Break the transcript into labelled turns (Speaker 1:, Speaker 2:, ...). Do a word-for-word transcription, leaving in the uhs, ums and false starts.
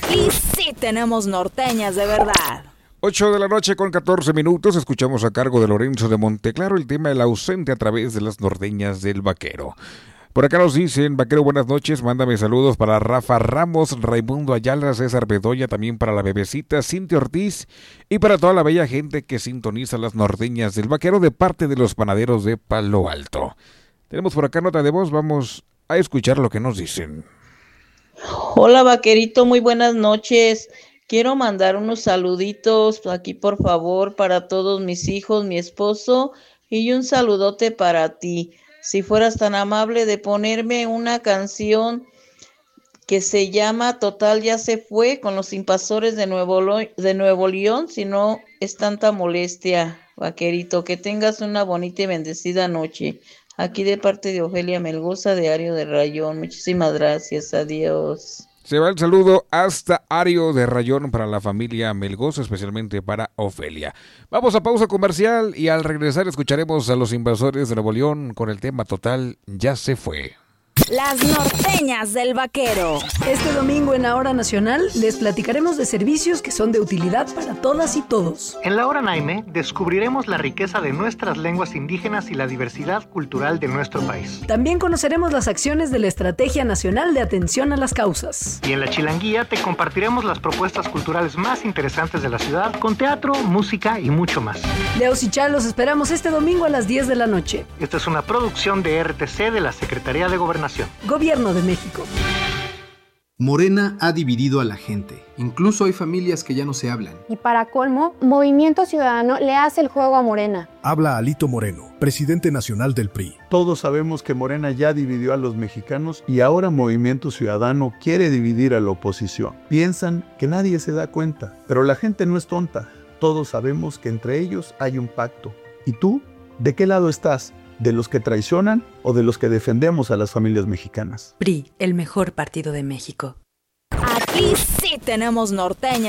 Speaker 1: Aquí sí tenemos norteñas de verdad.
Speaker 2: ocho de la noche con catorce minutos, escuchamos a cargo de Lorenzo de Monteclaro el tema El ausente a través de las norteñas del vaquero. Por acá nos dicen, vaquero, buenas noches, mándame saludos para Rafa Ramos, Raimundo Ayala, César Bedoya, también para la bebecita Cintia Ortiz y para toda la bella gente que sintoniza las norteñas del vaquero de parte de los panaderos de Palo Alto. Tenemos por acá nota de voz, vamos a escuchar lo que nos dicen.
Speaker 3: Hola vaquerito, muy buenas noches. Quiero mandar unos saluditos aquí por favor para todos mis hijos, mi esposo y un saludote para ti. Si fueras tan amable de ponerme una canción que se llama Total ya se fue con los Invasores de Nuevo, Lo- de Nuevo León, si no es tanta molestia, vaquerito. Que tengas una bonita y bendecida noche. Aquí de parte de Ofelia Melgoza de Ario de Rayón. Muchísimas gracias, adiós.
Speaker 2: Se va el saludo hasta Ario de Rayón para la familia Melgoza, especialmente para Ofelia. Vamos a pausa comercial y al regresar escucharemos a los Invasores de Nuevo León con el tema Total ya se fue.
Speaker 1: Las norteñas del vaquero.
Speaker 4: Este domingo en la Hora Nacional les platicaremos de servicios que son de utilidad para todas y todos.
Speaker 5: En la Hora Naime descubriremos la riqueza de nuestras lenguas indígenas y la diversidad cultural de nuestro país.
Speaker 4: También conoceremos las acciones de la Estrategia Nacional de Atención a las Causas.
Speaker 5: Y en la Chilanguía te compartiremos las propuestas culturales más interesantes de la ciudad con teatro, música y mucho más.
Speaker 4: Leos y Chá los esperamos este domingo a las diez de la noche.
Speaker 5: Esta es una producción de R T C de la Secretaría de Gobernación.
Speaker 4: Gobierno de México.
Speaker 6: Morena ha dividido a la gente. Incluso hay familias que ya no se hablan.
Speaker 7: Y para colmo, Movimiento Ciudadano le hace el juego a Morena.
Speaker 8: Habla Alito Moreno, presidente nacional del P R I.
Speaker 9: Todos sabemos que Morena ya dividió a los mexicanos y ahora Movimiento Ciudadano quiere dividir a la oposición. Piensan que nadie se da cuenta, pero la gente no es tonta. Todos sabemos que entre ellos hay un pacto. ¿Y tú? ¿De qué lado estás? ¿De los que traicionan o de los que defendemos a las familias mexicanas?
Speaker 10: P R I, el mejor partido de México.
Speaker 1: Aquí sí tenemos norteñas.